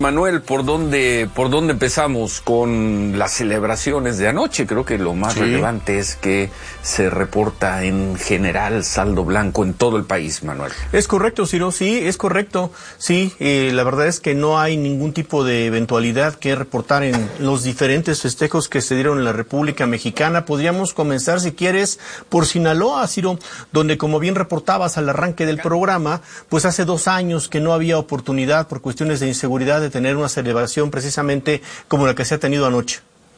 Manuel, ¿por dónde empezamos? Con las celebraciones de anoche. Creo que lo más relevante es que se reporta en general saldo blanco en todo el país, Manuel. Es correcto, Ciro, sí, es correcto. Sí, la verdad es que no hay ningún tipo de eventualidad que reportar en los diferentes festejos que se dieron en la República Mexicana. Podríamos comenzar, si quieres, por Sinaloa, Ciro, donde, como bien reportabas al arranque del programa, pues hace 2 años que no había oportunidad por cuestiones de inseguridad de tener una celebración precisamente como la que se ha tenido anoche.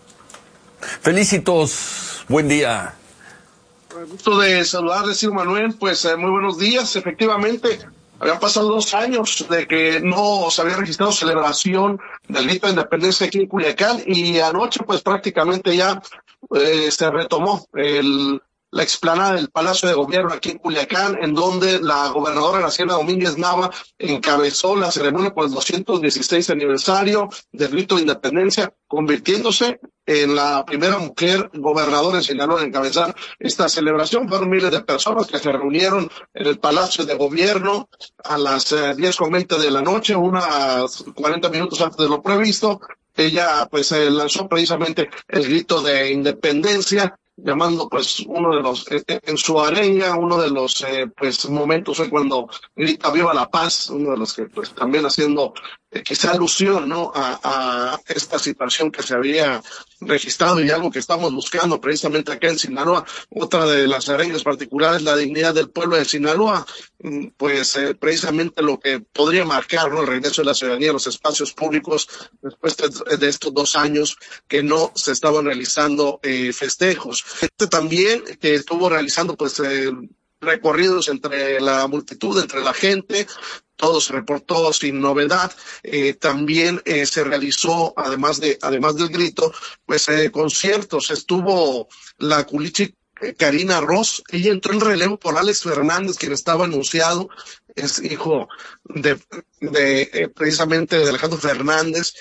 Felicitos, buen día. Gusto de saludarles, Ciro Manuel, pues muy buenos días. Efectivamente, habían pasado 2 años de que no se había registrado celebración del grito de independencia aquí en Culiacán, y anoche pues prácticamente ya se retomó la explanada del Palacio de Gobierno aquí en Culiacán, en donde la gobernadora Graciela Domínguez Nava encabezó la ceremonia por el 216 aniversario del grito de independencia, convirtiéndose en la primera mujer gobernadora en Sinaloa en encabezar esta celebración. Fueron miles de personas que se reunieron en el Palacio de Gobierno a las 10:20 de la noche, unos 40 minutos antes de lo previsto. Ella pues lanzó precisamente el grito de independencia, llamando pues uno de los, en su arenga, uno de los pues momentos fue cuando grita viva la paz, uno de los que pues también haciendo quizá alusión, ¿no?, a esta situación que se había registrado y algo que estamos buscando precisamente acá en Sinaloa. Otra de las arengas particulares, la dignidad del pueblo de Sinaloa, pues precisamente lo que podría marcar, ¿no?, el regreso de la ciudadanía a los espacios públicos después de estos 2 años que no se estaban realizando festejos. También que estuvo realizando pues recorridos entre la multitud, entre la gente. Todo se reportó sin novedad. También se realizó, además del grito, pues conciertos. Estuvo la culichi Karina Ross. Ella entró en relevo por Alex Fernández, quien estaba anunciado, es hijo de precisamente de Alejandro Fernández.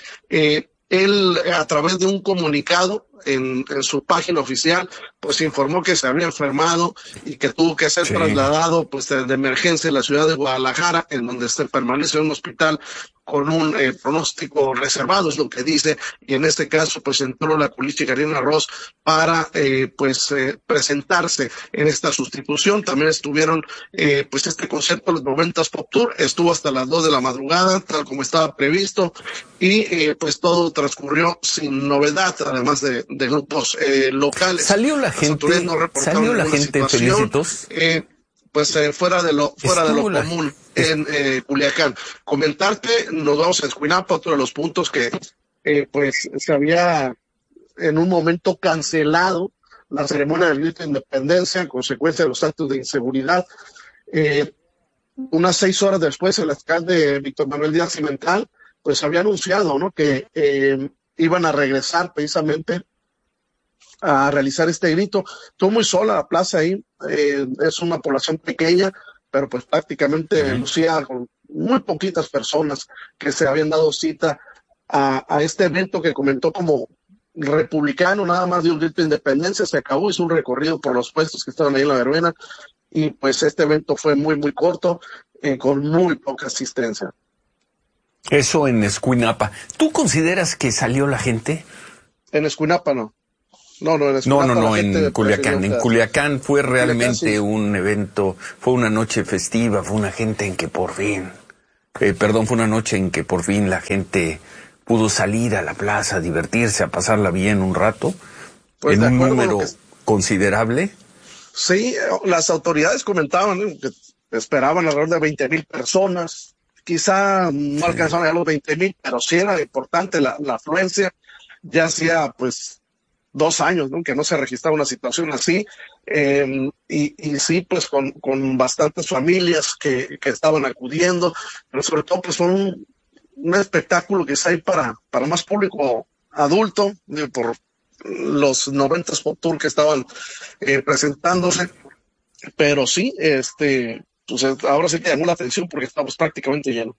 Él, a través de un comunicado en su página oficial, pues informó que se había enfermado y que tuvo que ser trasladado pues de emergencia a la ciudad de Guadalajara, en donde permanece en un hospital con un pronóstico reservado, es lo que dice, y en este caso pues entró la culichi Karina Ross para presentarse en esta sustitución. También estuvieron pues este concierto, los 90s Pop Tour, estuvo hasta las 2 de la madrugada, tal como estaba previsto, y pues todo transcurrió sin novedad, además de grupos locales. ¿Salió la gente, Felicitos? Pues fuera de lo común en Culiacán. Comentarte, nos vamos a Escuinapa, otro de los puntos que pues se había en un momento cancelado la ceremonia del grito de independencia en consecuencia de los actos de inseguridad. Unas 6 horas después, el alcalde Víctor Manuel Díaz Cimental pues había anunciado, ¿no?, que iban a regresar precisamente a realizar este grito. Estuvo muy sola la plaza ahí, es una población pequeña, pero pues prácticamente lucía con muy poquitas personas que se habían dado cita a este evento que comentó como republicano, nada más de un grito de independencia. Se acabó, hizo un recorrido por los puestos que estaban ahí en la verbena, y pues este evento fue muy, muy corto, con muy poca asistencia. Eso en Escuinapa. ¿Tú consideras que salió la gente? En Escuinapa no. No, en Culiacán. En Culiacán fue realmente un evento, fue una noche festiva, fue una gente en que por fin, fue una noche en que por fin la gente pudo salir a la plaza, a divertirse, a pasarla bien un rato, pues en un número considerable. Sí, las autoridades comentaban, ¿no?, que esperaban alrededor de 20,000 personas, quizá no alcanzaron a los 20,000, pero sí era importante la afluencia. Ya hacía pues 2 años, ¿no?, que no se registraba una situación así, y sí, pues con bastantes familias que estaban acudiendo, pero sobre todo pues fue un espectáculo que hay para más público adulto, por los 90s Pop Tour que estaban presentándose, pero sí, pues ahora sí que llamó la atención porque estamos prácticamente llenos.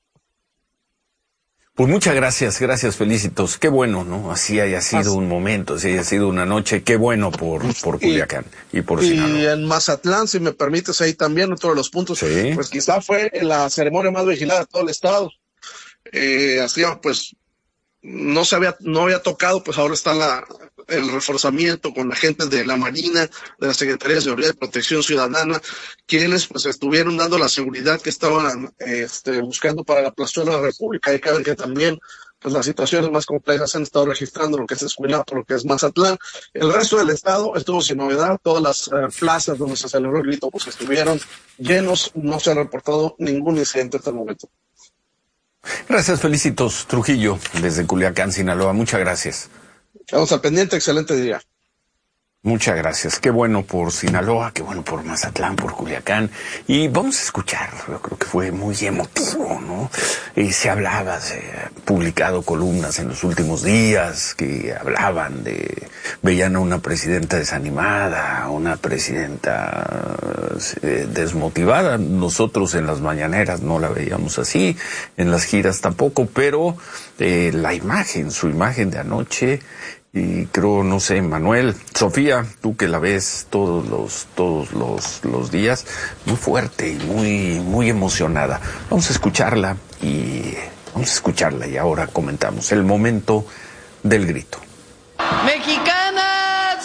Pues muchas gracias, Felicitos. Qué bueno, ¿no? Así haya sido un momento, así haya sido una noche. Qué bueno por Culiacán y por Sinaloa. Y en Mazatlán, si me permites, ahí también otro de los puntos, pues quizá fue la ceremonia más vigilada de todo el estado. así pues no había tocado, pues ahora está el reforzamiento con la gente de la Marina, de la Secretaría de Seguridad y Protección Ciudadana, quienes pues estuvieron dando la seguridad que estaban buscando para la Plazuela de la República. Hay que ver que también pues las situaciones más complejas se han estado registrando, lo que es Escuinato, lo que es Mazatlán. El resto del estado estuvo sin novedad, todas las plazas donde se celebró el grito pues estuvieron llenos, no se ha reportado ningún incidente hasta el momento. Gracias, Felicitos Trujillo, desde Culiacán, Sinaloa. Muchas gracias. Quedamos al pendiente, excelente día. Muchas gracias. Qué bueno por Sinaloa, qué bueno por Mazatlán, por Culiacán. Y vamos a escuchar, yo creo que fue muy emotivo, ¿no? Se hablaba, se han publicado columnas en los últimos días que hablaban veían a una presidenta desanimada, a una presidenta desmotivada. Nosotros en las mañaneras no la veíamos así, en las giras tampoco, pero su imagen de anoche. Y creo, no sé, Manuel, Sofía, tú que la ves todos los días, muy fuerte y muy emocionada. Vamos a escucharla y ahora comentamos el momento del grito. Mexicanas,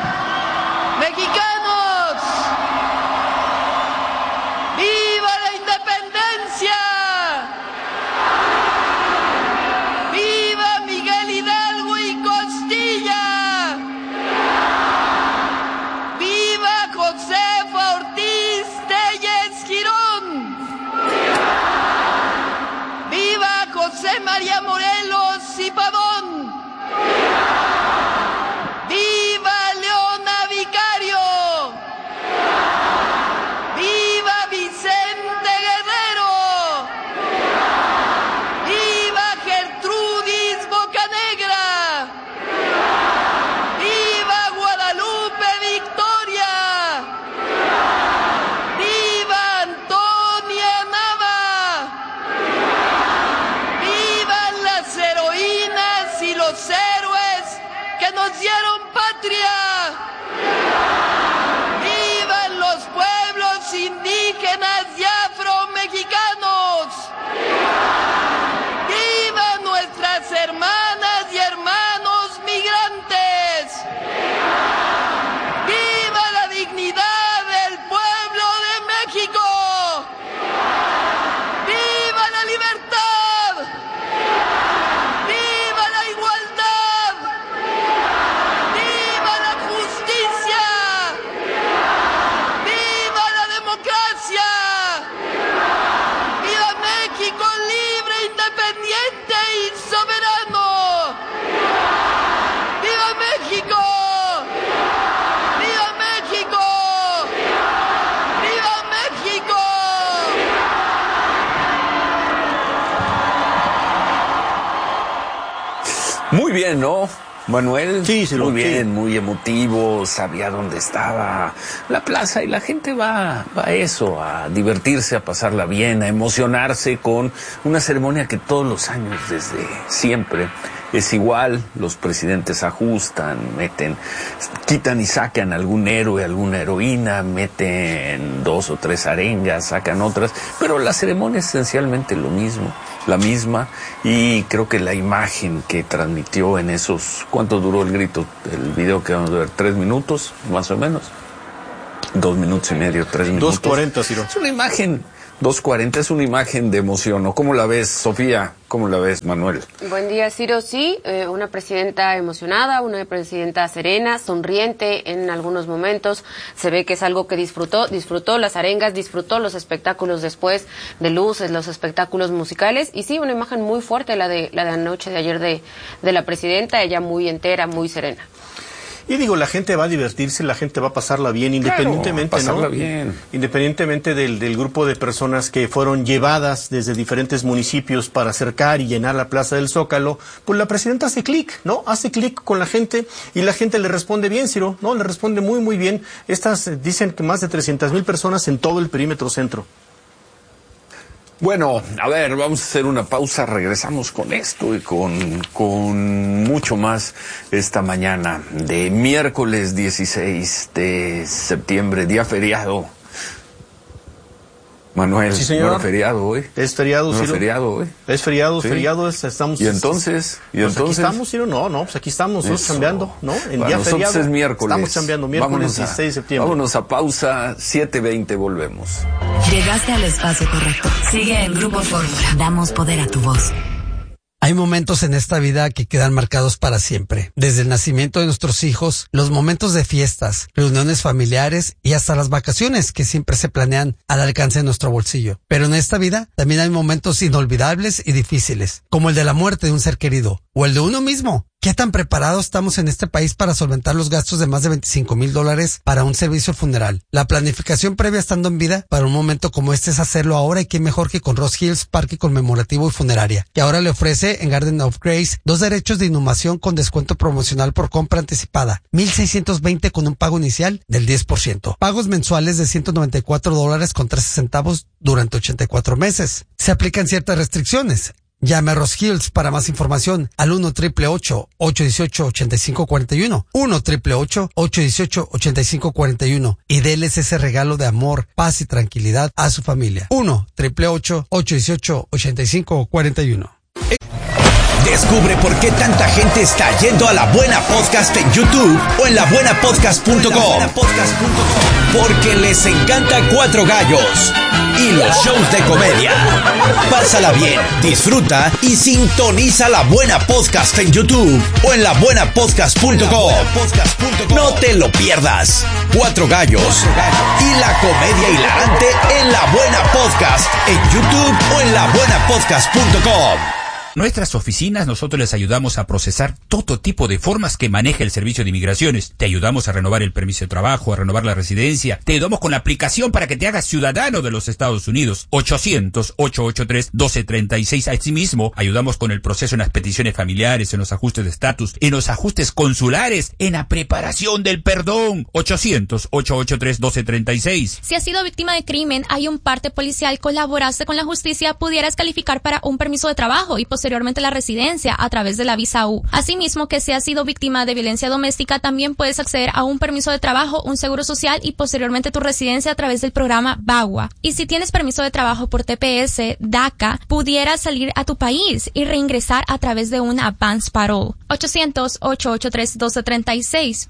mexicanos, ¡viva la independencia! ¡Viva Miguel Hidalgo y Costilla! ¡Viva Josefa Ortiz Telles Girón! ¡Viva José María Morelos y Pavón! ¡Viva Leona Vicario! ¡Viva Vicente Guerrero! ¡Viva Gertrudis Bocanegra! ¡Viva Guadalupe Victoria! ¡Viva Antonia Nava! ¡Vivan las heroínas y los héroes que nos dieron patria! ¡Vivan los pueblos indígenas y afromexicanos! ¡Vivan nuestras hermanas y hermanos migrantes! ¡Viva la dignidad del pueblo de México! ¡Viva la libertad! ¡Viva la igualdad! ¡Viva la justicia! ¡Viva la democracia! ¡Viva México libre, independiente y soberano! ¡Viva México! ¡Viva México! ¡Viva México! Muy bien, ¿no, Manuel? Sí, muy bien, sí. Muy emotivo, sabía dónde estaba la plaza y la gente va a eso, a divertirse, a pasarla bien, a emocionarse con una ceremonia que todos los años, desde siempre, es igual. Los presidentes ajustan, quitan y sacan algún héroe, alguna heroína, meten 2 o 3 arengas, sacan otras, pero la ceremonia es esencialmente la misma, y creo que la imagen que transmitió en esos, ¿cuánto duró el grito? El video que vamos a ver, 3 minutos, más o menos, 2 minutos y medio, 3 minutos. 2:40, Ciro. Es una imagen, 2:40 es una imagen de emoción, ¿no? ¿Cómo la ves, Sofía? ¿Cómo la ves, Manuel? Buen día, Ciro. Sí, una presidenta emocionada, una presidenta serena, sonriente en algunos momentos. Se ve que es algo que disfrutó las arengas, disfrutó los espectáculos después de luces, los espectáculos musicales. Y sí, una imagen muy fuerte, la de anoche, de ayer de la presidenta, ella muy entera, muy serena. Y digo, la gente va a divertirse, la gente va a pasarla bien, independientemente, claro, pasarla ¿no? bien. Independientemente del grupo de personas que fueron llevadas desde diferentes municipios para acercar y llenar la Plaza del Zócalo, pues la presidenta hace clic, ¿no? Hace clic con la gente y la gente le responde bien, Ciro, ¿no? Le responde muy, muy bien. Dicen que más de 300,000 personas en todo el perímetro centro. Bueno, a ver, vamos a hacer una pausa, regresamos con esto y con mucho más esta mañana de miércoles 16 de septiembre, día feriado. Manuel, sí, señor. No era feriado hoy. Es feriado, no Ciro. Es feriado hoy. Es feriado, sí. feriado estamos. ¿Y entonces? Pues aquí estamos, Ciro, no, pues aquí estamos, nosotros chambeando, ¿no? En día feriado. Es miércoles. Estamos chambeando, miércoles 16 de septiembre. Vámonos a pausa, 7:20, volvemos. Llegaste al espacio correcto. Sigue en Grupo Fórmula. Damos poder a tu voz. Hay momentos en esta vida que quedan marcados para siempre. Desde el nacimiento de nuestros hijos, los momentos de fiestas, reuniones familiares y hasta las vacaciones que siempre se planean al alcance de nuestro bolsillo. Pero en esta vida también hay momentos inolvidables y difíciles, como el de la muerte de un ser querido o el de uno mismo. ¿Qué tan preparados estamos en este país para solventar los gastos de más de $25,000 para un servicio funeral? La planificación previa estando en vida para un momento como este es hacerlo ahora, y qué mejor que con Ross Hills Parque Conmemorativo y Funeraria, que ahora le ofrece en Garden of Grace 2 derechos de inhumación con descuento promocional por compra anticipada, $1,620 con un pago inicial del 10%. Pagos mensuales de $194 con 13 centavos durante 84 meses. Se aplican ciertas restricciones. Llame a Ross Hills para más información al 1-888-818-8541, 1-888-818-8541 y déles ese regalo de amor, paz y tranquilidad a su familia. 1-888-818-8541. Descubre por qué tanta gente está yendo a La Buena Podcast en YouTube o en labuenapodcast.com. Porque les encanta Cuatro Gallos y los shows de comedia. Pásala bien, disfruta y sintoniza La Buena Podcast en YouTube o en labuenapodcast.com. No te lo pierdas. Cuatro Gallos y la comedia hilarante en La Buena Podcast en YouTube o en labuenapodcast.com. Nuestras oficinas, nosotros les ayudamos a procesar todo tipo de formas que maneja el Servicio de Inmigraciones. Te ayudamos a renovar el permiso de trabajo, a renovar la residencia. Te ayudamos con la aplicación para que te hagas ciudadano de los Estados Unidos. 800-883-1236. Asimismo, ayudamos con el proceso en las peticiones familiares, en los ajustes de estatus, en los ajustes consulares, en la preparación del perdón. 800-883-1236. Si has sido víctima de crimen, hay un parte policial, colaboraste con la justicia, pudieras calificar para un permiso de trabajo y posteriormente la residencia a través de la visa U. Asimismo, que si has sido víctima de violencia doméstica, también puedes acceder a un permiso de trabajo, un seguro social y posteriormente tu residencia a través del programa VAWA. Y si tienes permiso de trabajo por TPS, DACA, pudieras salir a tu país y reingresar a través de un advance parole. 800-883-1236.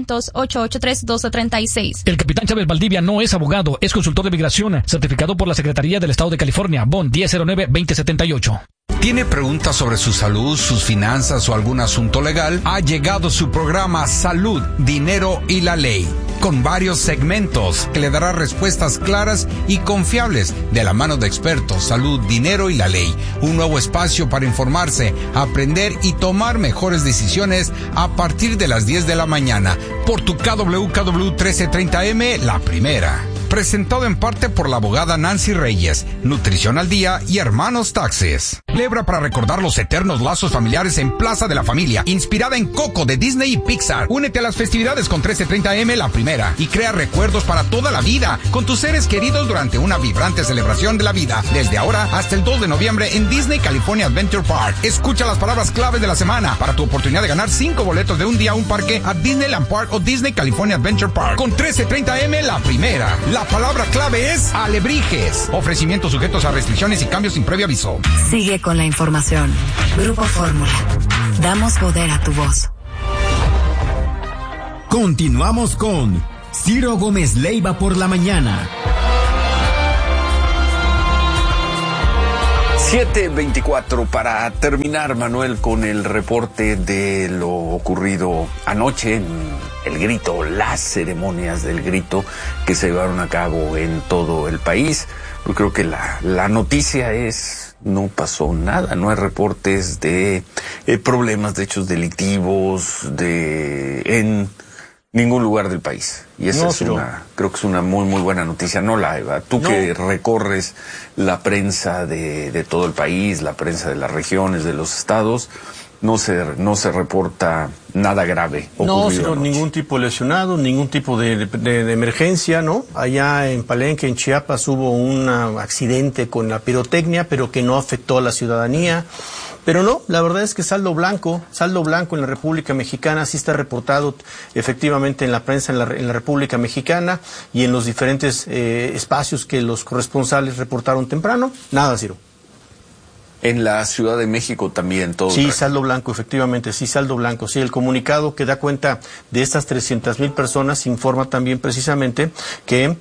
800-883-1236. El capitán Chávez Valdivia no es abogado, es consultor de migración, certificado por la Secretaría del Estado de California, BON 1009-2078. ¿Tiene preguntas sobre su salud, sus finanzas o algún asunto legal? Ha llegado su programa Salud, Dinero y la Ley, con varios segmentos que le dará respuestas claras y confiables de la mano de expertos. Salud, Dinero y la Ley, un nuevo espacio para informarse, aprender y tomar mejores decisiones a partir de las 10 de la mañana por tu KWKW 1330M, la primera. Presentado en parte por la abogada Nancy Reyes, Nutrición al Día y Hermanos Taxes. Celebra para recordar los eternos lazos familiares en Plaza de la Familia, inspirada en Coco de Disney y Pixar. Únete a las festividades con 1330M, la primera, y crea recuerdos para toda la vida con tus seres queridos durante una vibrante celebración de la vida, desde ahora hasta el 2 de noviembre en Disney California Adventure Park. Escucha las palabras claves de la semana para tu oportunidad de ganar 5 boletos de un día a un parque a Disneyland Park o Disney California Adventure Park. Con 1330M, la primera. La palabra clave es alebrijes. Ofrecimientos sujetos a restricciones y cambios sin previo aviso. Sigue con la información. Grupo Fórmula. Damos poder a tu voz. Continuamos con Ciro Gómez Leiva por la mañana. 7:24 para terminar, Manuel, con el reporte de lo ocurrido anoche en el Grito, las ceremonias del Grito que se llevaron a cabo en todo el país. Yo creo que la noticia es, no pasó nada, no hay reportes de problemas, de hechos delictivos, en ningún lugar del país. Y esa creo que es una muy, muy buena noticia, ¿no, Eva? Tú que recorres la prensa de todo el país, la prensa de las regiones, de los estados, no se reporta nada grave. No, sino ningún tipo de lesionado, ningún tipo de emergencia, ¿no? Allá en Palenque, en Chiapas, hubo un accidente con la pirotecnia, pero que no afectó a la ciudadanía. Pero no, la verdad es que saldo blanco en la República Mexicana, sí está reportado efectivamente en la prensa en la República Mexicana y en los diferentes espacios que los corresponsales reportaron temprano. Nada, Ciro. En la Ciudad de México también todo. Sí, saldo blanco, efectivamente, sí, saldo blanco. Sí, el comunicado que da cuenta de estas 300,000 personas informa también precisamente que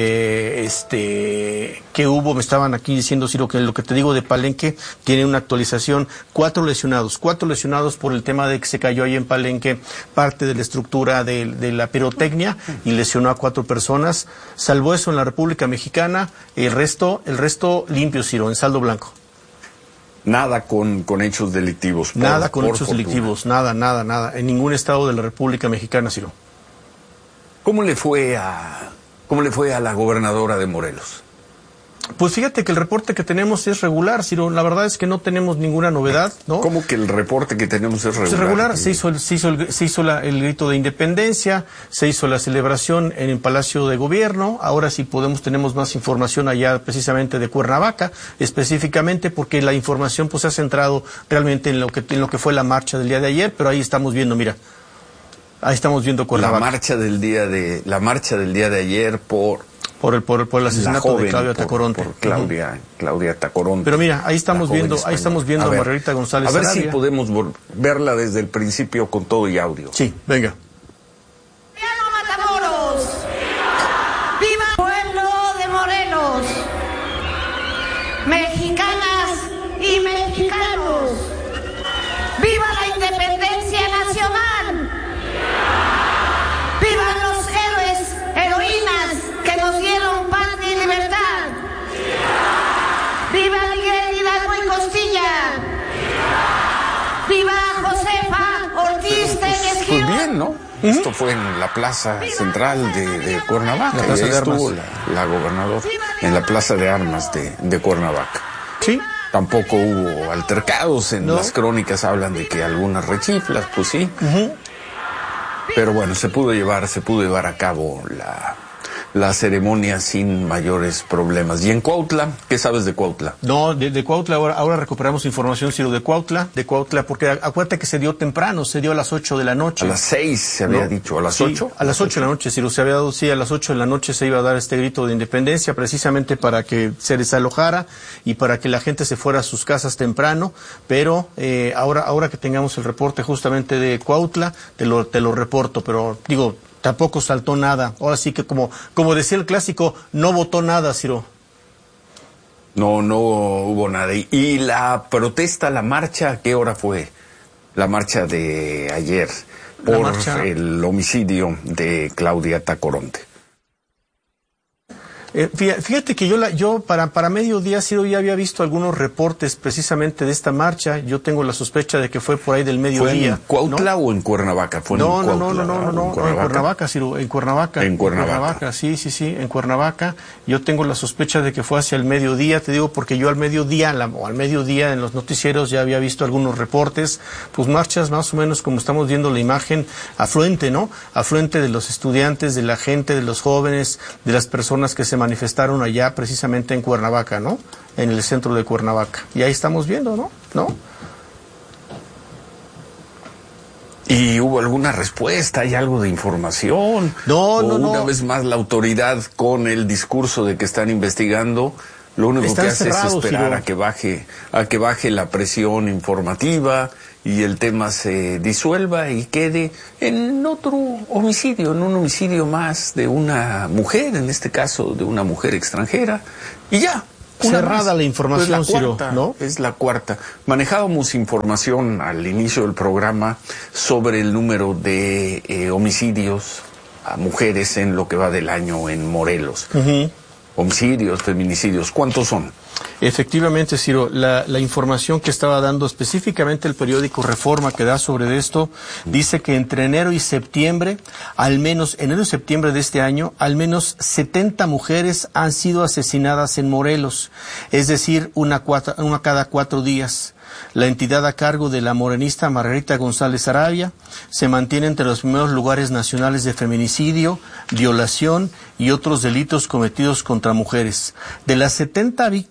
hubo, me estaban aquí diciendo, Ciro, que lo que te digo de Palenque tiene una actualización, 4 lesionados por el tema de que se cayó ahí en Palenque parte de la estructura de la pirotecnia y lesionó a 4 personas. Salvo eso en la República Mexicana, el resto limpio, Ciro, en saldo blanco. Nada con hechos delictivos. Nada con hechos delictivos, nada. En ningún estado de la República Mexicana, Ciro. ¿Cómo le fue a la gobernadora de Morelos? Pues fíjate que el reporte que tenemos es regular, Ciro. La verdad es que no tenemos ninguna novedad, ¿no? ¿Cómo que el reporte que tenemos es regular? Es regular. Se hizo el grito de independencia, se hizo la celebración en el Palacio de Gobierno. Ahora sí tenemos más información allá precisamente de Cuernavaca, específicamente porque la información pues se ha centrado realmente en lo que fue la marcha del día de ayer, pero ahí estamos viendo, mira. Ahí estamos viendo Cuernavaca. La marcha del día de ayer por el asesinato de Claudia Tacoronte. Por Claudia Tacoronte. Pero mira, ahí estamos viendo a Margarita González Arabia. A ver si podemos verla desde el principio con todo y audio. Sí, venga. ¡Viva Matamoros! ¡Viva pueblo de Morelos! Mexicanas y mexicanos, ¡viva la independencia nacional! ¡Vivan los héroes, heroínas que nos dieron patria y libertad! ¡Viva Miguel Hidalgo y Costilla! ¡Viva Josefa Ortiz Tellez Girón! Pues bien, ¿no? Esto fue en la plaza central de Cuernavaca. La plaza de estuvo armas. la gobernadora en la plaza de armas de Cuernavaca. Sí. Tampoco hubo altercados. En las crónicas hablan de que algunas rechiflas, pues sí. Pero bueno, se pudo llevar a cabo la ceremonia sin mayores problemas. ¿Y en Cuautla? ¿Qué sabes de Cuautla? No, de Cuautla ahora recuperamos información, Ciro, de Cuautla, porque acuérdate que se dio temprano, se dio a las 8 de la noche. A las 6 se había dicho, ¿a las 8? A las 8 de la noche, Ciro, se había dado, sí, a las 8 de la noche se iba a dar este grito de independencia, precisamente para que se desalojara y para que la gente se fuera a sus casas temprano, pero ahora que tengamos el reporte justamente de Cuautla, te lo reporto, pero digo, tampoco saltó nada. Ahora sí que como decía el clásico, no votó nada, Ciro. No hubo nada. ¿Y la protesta, la marcha, a qué hora fue? La marcha de ayer por el homicidio de Claudia Tacoronte. Fíjate que yo para mediodía, Ciro, ya había visto algunos reportes precisamente de esta marcha. Yo tengo la sospecha de que fue por ahí del mediodía. ¿Fue en Cuautla o en Cuernavaca? No, en Cuernavaca, Ciro, en Cuernavaca. En Cuernavaca. Sí, en Cuernavaca. Yo tengo la sospecha de que fue hacia el mediodía, te digo, porque yo al mediodía en los noticieros ya había visto algunos reportes, pues marchas más o menos como estamos viendo la imagen, afluente, ¿no? Afluente de los estudiantes, de la gente, de los jóvenes, de las personas que se manifestaron allá precisamente en Cuernavaca, ¿no? En el centro de Cuernavaca. Y ahí estamos viendo, ¿no? ¿Y hubo alguna respuesta? ¿Hay algo de información? No. Una vez más la autoridad con el discurso de que están investigando, lo único que hace es esperar a que baje la presión informativa y el tema se disuelva y quede en otro homicidio, en un homicidio más de una mujer, en este caso de una mujer extranjera, y ya. Cerrada la información, Ciro, ¿no? Es la cuarta. Manejábamos información al inicio del programa sobre el número de homicidios a mujeres en lo que va del año en Morelos. Homicidios, feminicidios, ¿cuántos son? Efectivamente, Ciro, la información que estaba dando específicamente el periódico Reforma que da sobre esto, dice que entre enero y septiembre de este año, al menos 70 mujeres han sido asesinadas en Morelos, es decir, una cada 4 días. La entidad a cargo de la morenista Margarita González Arabia se mantiene entre los primeros lugares nacionales de feminicidio, violación y otros delitos cometidos contra mujeres. De las 70 víctimas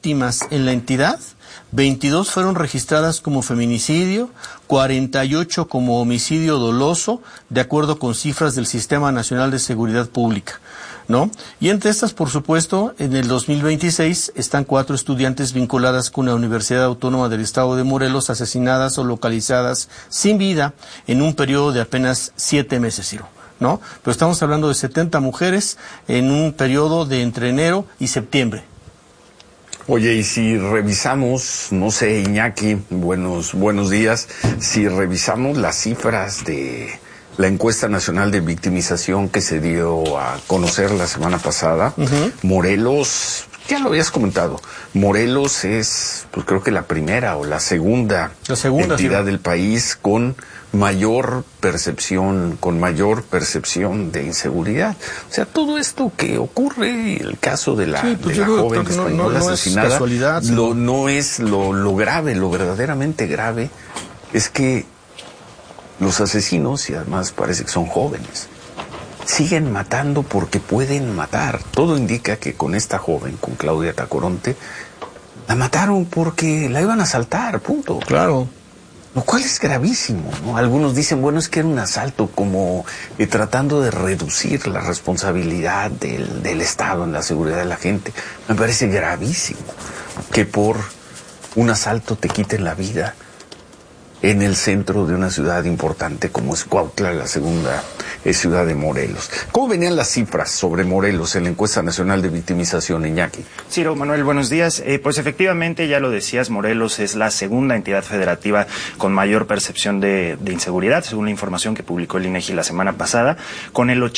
víctimas en la entidad, 22 fueron registradas como feminicidio, 48 como homicidio doloso, de acuerdo con cifras del Sistema Nacional de Seguridad Pública, ¿no? Y entre estas, por supuesto, en el 2026 están 4 estudiantes vinculadas con la Universidad Autónoma del Estado de Morelos asesinadas o localizadas sin vida en un periodo de apenas 7 meses, Ciro, ¿no? Pero estamos hablando de 70 mujeres en un periodo de entre enero y septiembre. Oye, y si revisamos, no sé, Iñaki, buenos días, si revisamos las cifras de la encuesta nacional de victimización que se dio a conocer la semana pasada, Morelos, ya lo habías comentado, Morelos es, pues creo que la primera o la segunda entidad del país con mayor percepción de inseguridad. O sea, todo esto que ocurre, el caso de la, de la joven española asesinada, casualidad, no es lo grave, lo verdaderamente grave es que los asesinos, y además parece que son jóvenes, siguen matando porque pueden matar. Todo indica que con esta joven, con Claudia Tacoronte, la mataron porque la iban a asaltar, punto. Claro. Lo cual es gravísimo, ¿no? Algunos dicen, bueno, es que era un asalto, como tratando de reducir la responsabilidad del Estado en la seguridad de la gente. Me parece gravísimo que por un asalto te quiten la vida en el centro de una ciudad importante como es Cuautla, la segunda ciudad de Morelos. ¿Cómo venían las cifras sobre Morelos en la encuesta nacional de victimización, Iñaki? Ciro, Manuel, buenos días. Pues efectivamente, ya lo decías, Morelos es la segunda entidad federativa con mayor percepción de inseguridad, según la información que publicó el INEGI la semana pasada, con el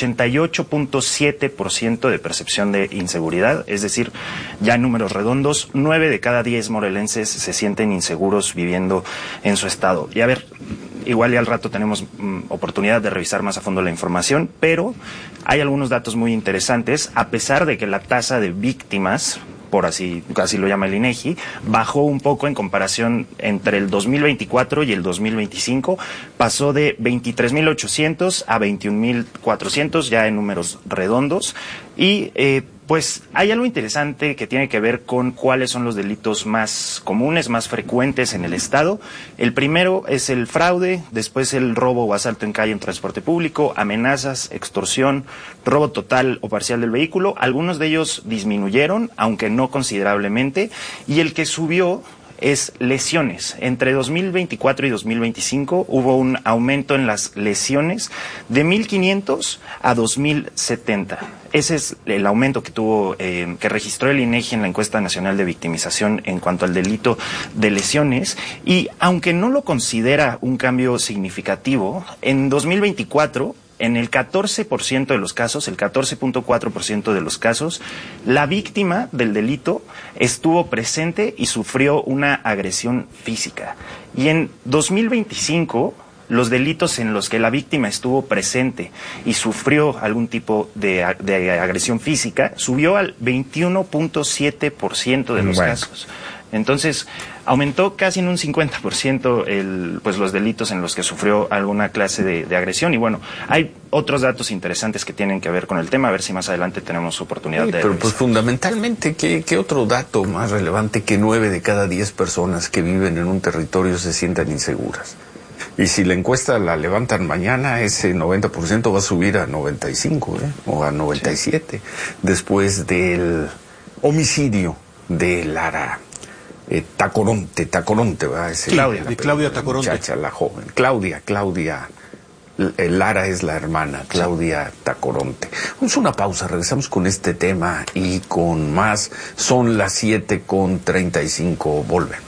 88.7% de percepción de inseguridad, es decir, ya en números redondos, 9 de cada 10 morelenses se sienten inseguros viviendo en su estado. Y a ver, igual y al rato tenemos oportunidad de revisar más a fondo la información, pero hay algunos datos muy interesantes, a pesar de que la tasa de víctimas, por así lo llama el INEGI, bajó un poco en comparación entre el 2024 y el 2025, pasó de 23.800 a 21.400, ya en números redondos, y pues hay algo interesante que tiene que ver con cuáles son los delitos más comunes, más frecuentes en el estado. El primero es el fraude, después el robo o asalto en calle en transporte público, amenazas, extorsión, robo total o parcial del vehículo. Algunos de ellos disminuyeron, aunque no considerablemente, y el que subió es lesiones. Entre 2024 y 2025 hubo un aumento en las lesiones de 1.500 a 2.070. Ese es el aumento que tuvo, que registró el INEGI en la encuesta nacional de victimización en cuanto al delito de lesiones. Y aunque no lo considera un cambio significativo, en 2024 en el 14% de los casos, el 14.4% de los casos, la víctima del delito estuvo presente y sufrió una agresión física. Y en 2025, los delitos en los que la víctima estuvo presente y sufrió algún tipo de agresión física subió al 21.7% de los casos. Entonces, aumentó casi en un 50% los delitos en los que sufrió alguna clase de agresión. Y bueno, hay otros datos interesantes que tienen que ver con el tema, a ver si más adelante tenemos oportunidad de pero pues fundamentalmente, ¿qué otro dato más relevante que 9 de cada 10 personas que viven en un territorio se sientan inseguras? Y si la encuesta la levantan mañana, ese 90% va a subir a 95, o a 97, sí, después del homicidio de Lara Tacoronte, ¿verdad? Claudia Tacoronte. Muchacha, la joven. Claudia. Lara es la hermana, Claudia Tacoronte. Vamos a una pausa, regresamos con este tema y con más. Son las 7:35, volvemos.